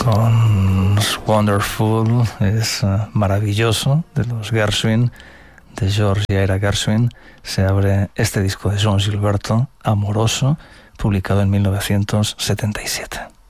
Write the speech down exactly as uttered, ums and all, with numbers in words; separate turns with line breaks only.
con Wonderful, es uh, maravilloso, de los Gershwin, de George y Ira Gershwin, se abre este disco de Joan Gilberto, Amoroso, publicado en mil novecientos setenta y siete.